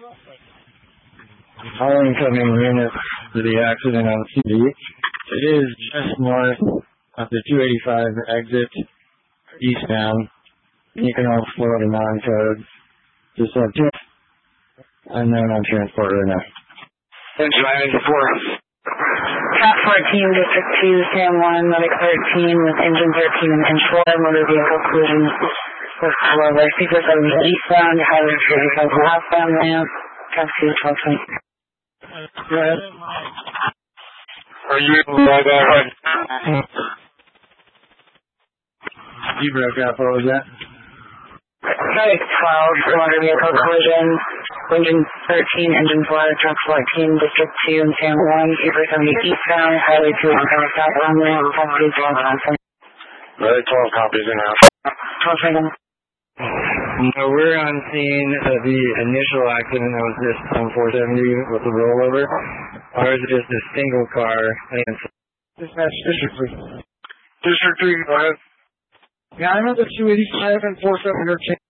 All incoming units to the accident on CD. It is just north of the 285 exit eastbound. Economic Florida non-code. Just have two unknown on transport right now. Engine 994. Cap 14, District 2, Sam 1, Medic 13 with engine 13 and engine 4, motor vehicle collision with Florida. Speaker 70 eastbound, highway 35 southbound ramp, Cap 2, 1220. Go ahead. Are you right there? You broke up. What was that? Medic 12, motor vehicle collision, engine 13, engine 4, truck 14, District 2, and Sam 1, Speaker 70 eastbound, highway 2, southbound ramp, Cap 2, 1220. Medic 12 copies in house. 1220. No, we're on scene of the initial accident that was just on 470 with the rollover. Ours is just a single car. Dispatch District 3. District 3, go ahead. Yeah, I know the 285 and 470 are